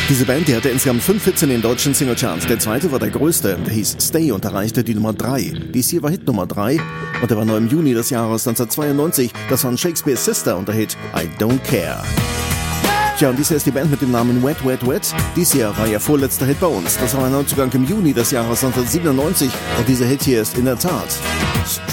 Diese Band, die hatte insgesamt 5 Hits in den deutschen Singlecharts. Der zweite war der größte, der hieß Stay und erreichte die Nummer 3. Dies hier war Hit Nummer 3 und der war nur im Juni des Jahres 1992. Das waren Shakespeare's Sister und der Hit I Don't Care. Tja, und dies hier ist die Band mit dem Namen Wet Wet Wet. Dies hier war ihr vorletzter Hit bei uns. Das war ein Neuzugang im Juni des Jahres 1997 und dieser Hit hier ist in der Tat